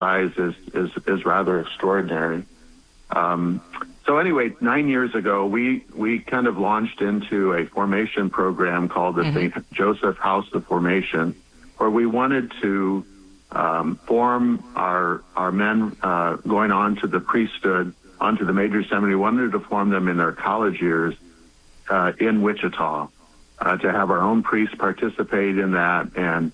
size is rather extraordinary. So anyway, 9 years ago, we kind of launched into a formation program called the St. Joseph House of Formation, where we wanted to form our men going on to the priesthood, onto the major seminary. We wanted to form them in their college years in Wichita, to have our own priests participate in that,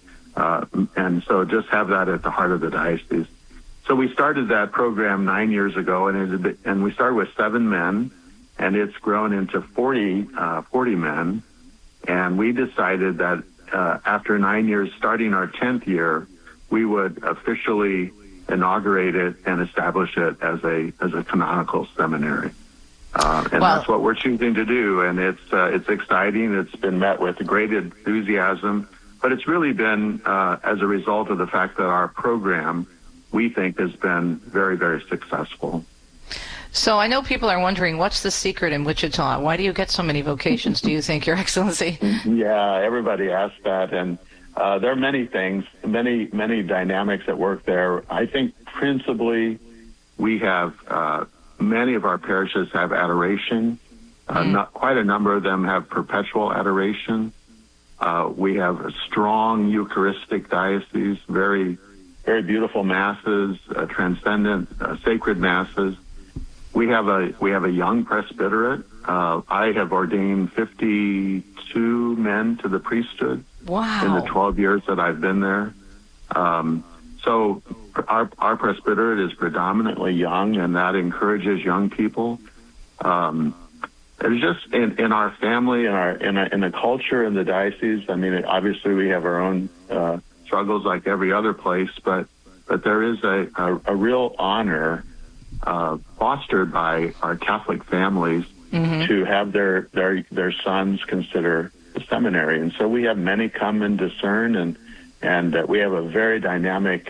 and so just have that at the heart of the diocese. So we started that program 9 years ago, and we started with 7 men, and it's grown into 40 men. And we decided that after 9 years, starting our 10th year, we would officially inaugurate it and establish it as a canonical seminary. And that's what we're choosing to do, and it's exciting. It's been met with great enthusiasm, but it's really been as a result of the fact that our program, we think, has been very, very successful. So I know people are wondering, what's the secret in Wichita? Why do you get so many vocations, do you think, Your Excellency? Yeah, everybody asks that, and there are many things, many dynamics at work there. I think principally we have many of our parishes have adoration. Not quite a number of them have perpetual adoration. We have a strong Eucharistic diocese, very, very beautiful masses, transcendent, sacred masses. We have a young presbyterate. I have ordained 52 men to the priesthood. Wow. In the 12 years that I've been there. So our presbyterate is predominantly young, and that encourages young people. It's just in our family, in the culture in the diocese. I mean, obviously we have our own struggles like every other place, but there is a real honor fostered by our Catholic families to have their sons consider the seminary. And so we have many come and discern, and we have a very dynamic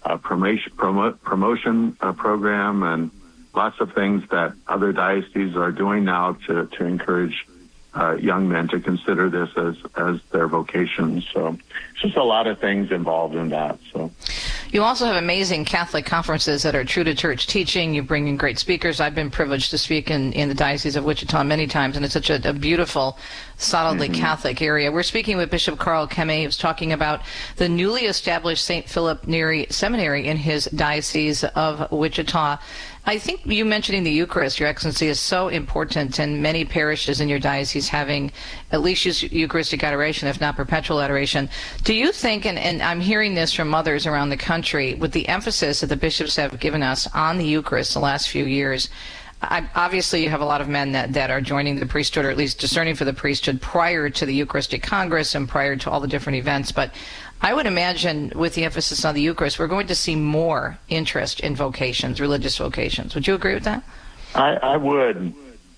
promotion program, and lots of things that other dioceses are doing now to encourage young men to consider this as their vocation. So it's just a lot of things involved in that. So you also have amazing Catholic conferences that are true to church teaching. You bring in great speakers. I've been privileged to speak in the Diocese of Wichita many times, and it's such a beautiful, solidly Catholic area. We're speaking with Bishop Carl Kemme, who's talking about the newly established St. Philip Neri Seminary in his Diocese of Wichita. I think you mentioning the Eucharist, Your Excellency, is so important, and many parishes in your diocese having at least Eucharistic adoration, if not perpetual adoration. Do you think, and I'm hearing this from others around the country, with the emphasis that the bishops have given us on the Eucharist the last few years, obviously you have a lot of men that are joining the priesthood, or at least discerning for the priesthood prior to the Eucharistic Congress and prior to all the different events, but I would imagine with the emphasis on the Eucharist, we're going to see more interest in vocations, religious vocations. Would you agree with that? I would.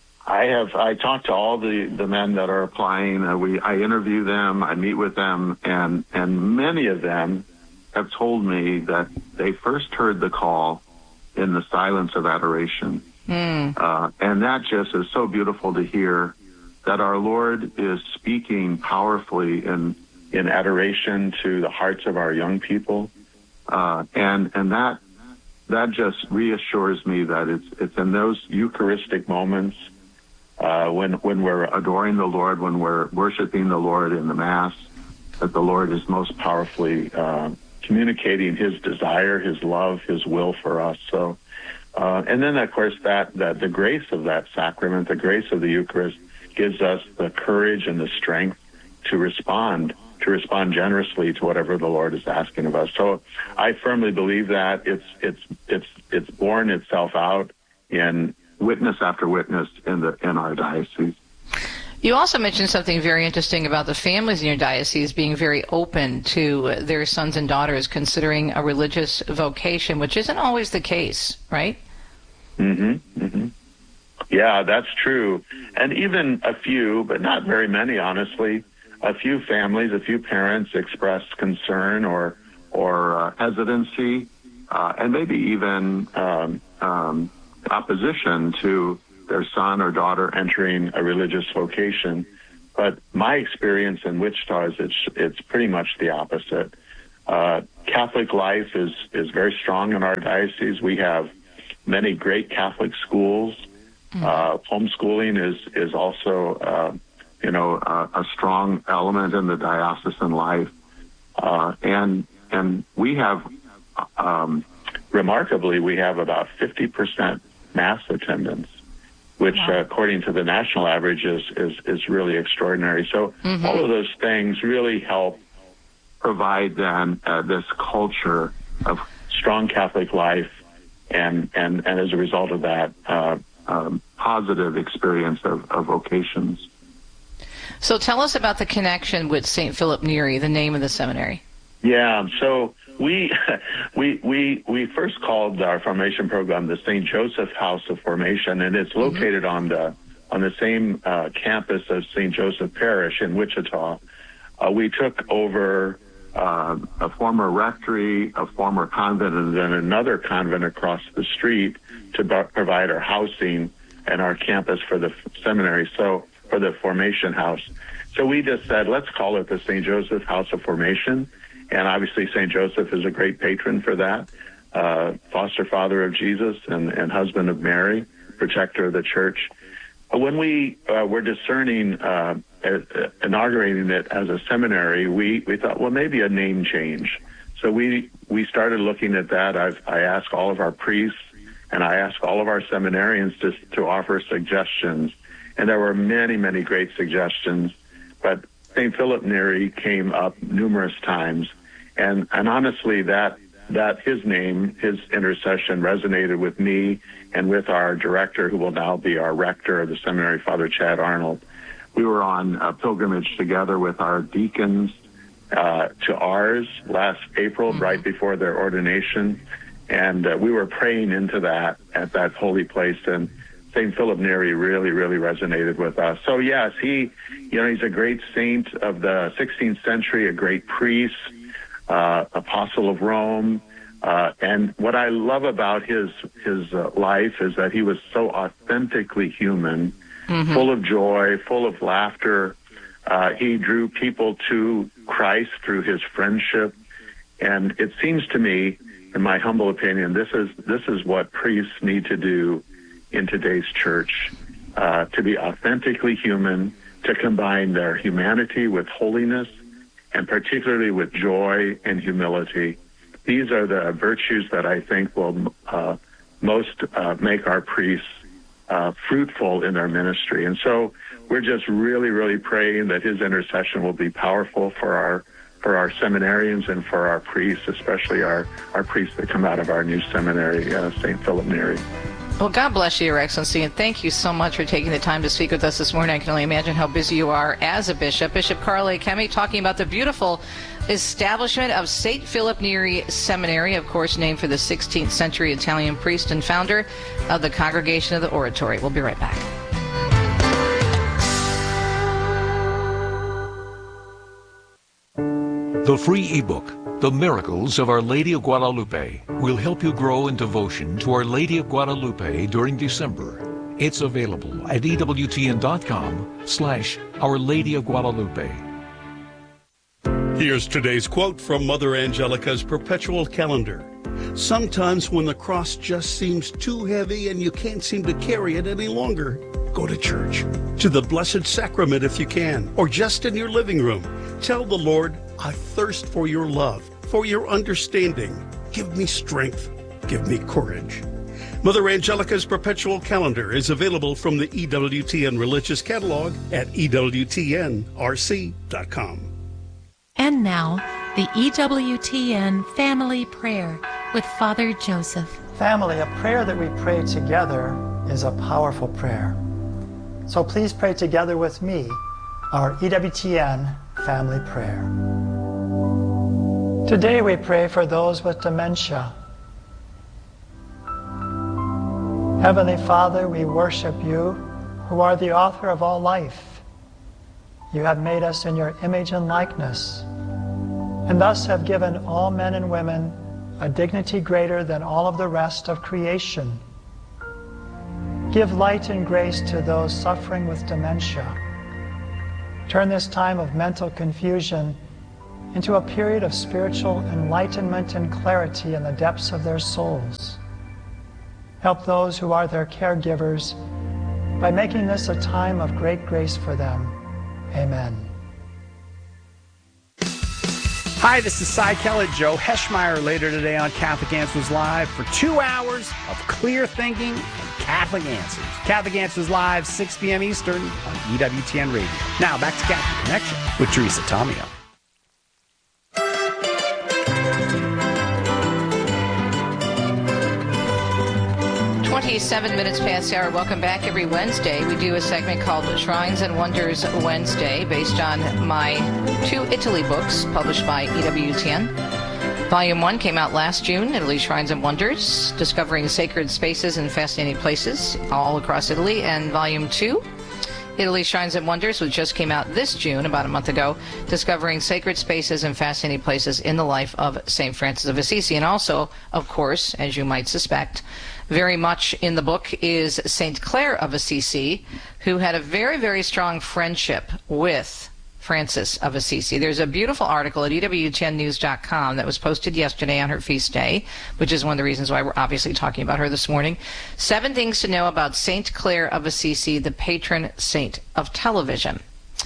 I talk to all the men that are applying. I interview them, I meet with them, and many of them have told me that they first heard the call in the silence of adoration. And that just is so beautiful to hear, that our Lord is speaking powerfully in adoration to the hearts of our young people, and that just reassures me that it's in those Eucharistic moments when we're adoring the Lord, when we're worshiping the Lord in the Mass, that the Lord is most powerfully communicating His desire, His love, His will for us. So, and then of course that the grace of that sacrament, the grace of the Eucharist, gives us the courage and the strength to respond generously to whatever the Lord is asking of us. So I firmly believe that it's borne itself out in witness after witness in our diocese. You also mentioned something very interesting about the families in your diocese being very open to their sons and daughters considering a religious vocation, which isn't always the case, right? Yeah, that's true. And even a few, but not very many, honestly, a few families, a few parents express concern or hesitancy, and maybe even opposition to their son or daughter entering a religious vocation. But my experience in Wichita is it's pretty much the opposite. Catholic life is very strong in our diocese. We have many great Catholic schools. Homeschooling is also, a strong element in the diocesan life. And we have, remarkably, we have about 50% Mass attendance, which, according to the national average, is really extraordinary. So all of those things really help provide then this culture of strong Catholic life, and as a result of that, positive experience of vocations. So tell us about the connection with St. Philip Neri, the name of the seminary. Yeah, so we first called our formation program the St. Joseph House of Formation, and it's located on the same campus as St. Joseph Parish in Wichita. We took over a former rectory, a former convent, and then another convent across the street to provide our housing and our campus for the seminary, so for the formation house. So we just said, let's call it the St. Joseph House of Formation. And obviously St. Joseph is a great patron for that, foster father of Jesus and husband of Mary, protector of the church. When we were discerning inaugurating it as a seminary, we thought, well, maybe a name change. So we started looking at that. I asked all of our priests and I asked all of our seminarians to offer suggestions. And there were many, many great suggestions. But St. Philip Neri came up numerous times. And honestly, that his name, his intercession resonated with me and with our director, who will now be our rector of the seminary, Father Chad Arnold. We were on a pilgrimage together with our deacons to Ars last April, right before their ordination. And we were praying into that at that holy place. And St. Philip Neri really, really resonated with us. So yes, he's a great saint of the 16th century, a great priest, apostle of Rome. And what I love about his life is that he was so authentically human, full of joy, full of laughter. He drew people to Christ through his friendship. And it seems to me, in my humble opinion, this is what priests need to do in today's church, to be authentically human, to combine their humanity with holiness, and particularly with joy and humility. These are the virtues that I think will most make our priests fruitful in their ministry. And so we're just really, really praying that his intercession will be powerful for our seminarians and for our priests, especially our priests that come out of our new seminary, St. Philip Neri. Well, God bless you, Your Excellency, and thank you so much for taking the time to speak with us this morning. I can only imagine how busy you are as a bishop. Bishop Carl A. Kemme talking about the beautiful establishment of St. Philip Neri Seminary, of course, named for the 16th century Italian priest and founder of the Congregation of the Oratory. We'll be right back. The free ebook, The Miracles of Our Lady of Guadalupe, will help you grow in devotion to Our Lady of Guadalupe during December. It's available at EWTN.com/Our Lady of Guadalupe. Here's today's quote from Mother Angelica's Perpetual Calendar. Sometimes when the cross just seems too heavy and you can't seem to carry it any longer, go to church, to the Blessed Sacrament if you can, or just in your living room. Tell the Lord, I thirst for your love, for your understanding. Give me strength. Give me courage. Mother Angelica's Perpetual Calendar is available from the EWTN Religious Catalog at EWTNRC.com. And now, the EWTN Family Prayer with Father Joseph. Family, a prayer that we pray together is a powerful prayer. So please pray together with me our EWTN Family Prayer. Today we pray for those with dementia. Heavenly Father, we worship you, who are the author of all life. You have made us in your image and likeness, and thus have given all men and women a dignity greater than all of the rest of creation. Give light and grace to those suffering with dementia. Turn this time of mental confusion into a period of spiritual enlightenment and clarity in the depths of their souls. Help those who are their caregivers by making this a time of great grace for them. Amen. Hi, this is Cy Kellett. Joe Heschmeyer later today on Catholic Answers Live for 2 hours of clear thinking and Catholic answers. Catholic Answers Live, 6 p.m. Eastern on EWTN Radio. Now back to Catholic Connection with Teresa Tomeo. 27 minutes past the hour. Welcome back. Every Wednesday, we do a segment called Shrines and Wonders Wednesday, based on my 2 Italy books published by EWTN. Volume 1 came out last June, Italy Shrines and Wonders, discovering sacred spaces and fascinating places all across Italy. And Volume 2, Italy Shrines and Wonders, which just came out this June, about a month ago, discovering sacred spaces and fascinating places in the life of St. Francis of Assisi. And also, of course, as you might suspect, very much in the book is St. Clare of Assisi, who had a very, very strong friendship with Francis of Assisi. There's a beautiful article at EWTNnews.com that was posted yesterday on her feast day, which is one of the reasons why we're obviously talking about her this morning. 7 things to know about St. Clare of Assisi, the patron saint of television.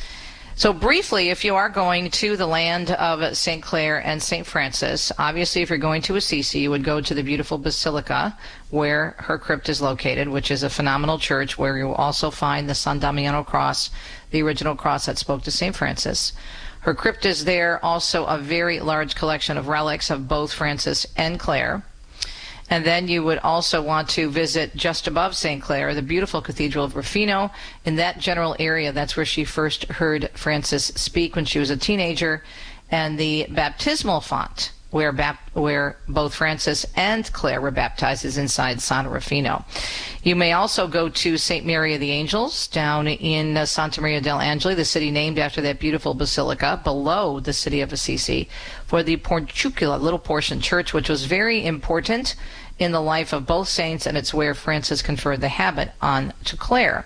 So briefly, if you are going to the land of St. Clare and St. Francis, obviously if you're going to Assisi, you would go to the beautiful basilica where her crypt is located, which is a phenomenal church where you will also find the San Damiano cross, the original cross that spoke to St. Francis. Her crypt is there, also a very large collection of relics of both Francis and Clare. And then you would also want to visit just above St. Clare, the beautiful Cathedral of Rufino. In that general area, that's where she first heard Francis speak when she was a teenager, and the baptismal font, where both Francis and Clare were baptized, is inside San Rufino. You may also go to St. Mary of the Angels down in Santa Maria del Angeli, the city named after that beautiful basilica below the city of Assisi, for the Portiuncula, little portion church, which was very important in the life of both saints, and it's where Francis conferred the habit on to Clare.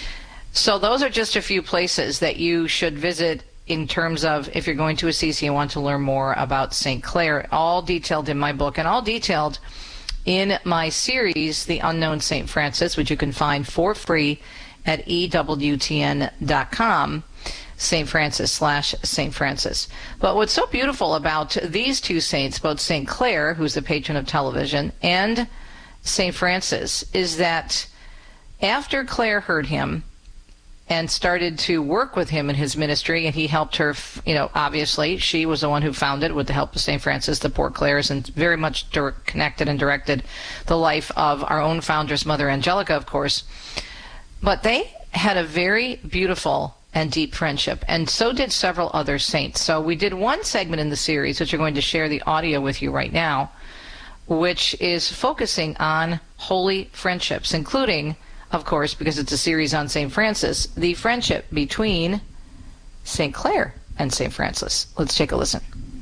So those are just a few places that you should visit in terms of if you're going to Assisi and want to learn more about St. Clare, all detailed in my book and all detailed in my series, The Unknown St. Francis, which you can find for free at EWTN.com, St. Francis/St. Francis. But what's so beautiful about these 2 saints, both St. Clare, who's the patron of television, and St. Francis, is that after Clare heard him and started to work with him in his ministry, and he helped her, obviously, she was the one who founded, with the help of St. Francis, the Poor Clares, and very much connected and directed the life of our own foundress, Mother Angelica, of course. But they had a very beautiful and deep friendship, and so did several other saints. So we did one segment in the series, which we're going to share the audio with you right now, which is focusing on holy friendships, including, of course, because it's a series on St. Francis, the friendship between St. Clare and St. Francis. Let's take a listen.